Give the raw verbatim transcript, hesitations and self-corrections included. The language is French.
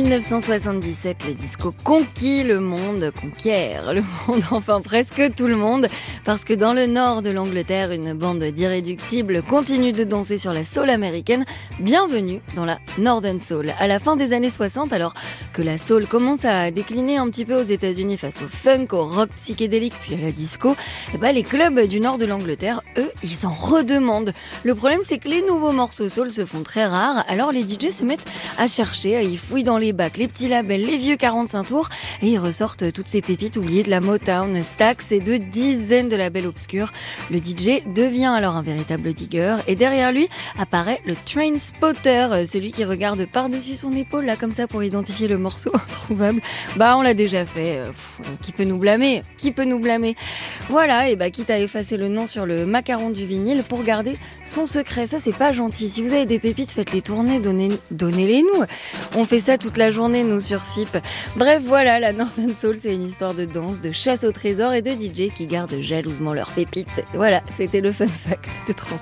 dix-neuf cent soixante-dix-sept, le disco conquit le monde, conquiert le monde, enfin presque tout le monde, parce que dans le nord de l'Angleterre, une bande d'irréductibles continue de danser sur la soul américaine. Bienvenue dans la Northern Soul. À la fin des années soixante, alors que la soul commence à décliner un petit peu aux États-Unis face au funk, au rock psychédélique, puis à la disco, et bah les clubs du nord de l'Angleterre, eux, ils en redemandent. Le problème, c'est que les nouveaux morceaux soul se font très rares, alors les D J se mettent à chercher, ils fouillent dans les bacs, les petits labels, les vieux quarante-cinq tours, et ils ressortent toutes ces pépites oubliées de la Motown, Stax et de dizaines de labels obscurs. Le D J devient alors un véritable digger, et derrière lui apparaît le train spotter, celui qui regarde par-dessus son épaule, là, comme ça, pour identifier le morceau introuvable. Bah, on l'a déjà fait. Pff, qui peut nous blâmer? Qui peut nous blâmer? Voilà, et bah, quitte à effacer le nom sur le macaron du vinyle pour garder son secret. Ça, c'est pas gentil. Si vous avez des pépites, faites-les tourner, donnez, donnez-les nous. On fait ça toute la journée, nous, sur F I P. Bref, voilà, la Northern Soul, c'est une histoire de danse, de chasse au trésor et de D J qui gardent jalousement leurs pépites. Voilà, c'était le fun fact de Trans.